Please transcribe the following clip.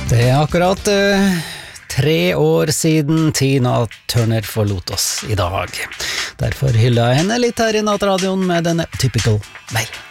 Det akkurat 3 år siden Tina Turner forlot oss i dag. Derfor hyller jeg henne litt her i Nattradioen med denne Typical Mail.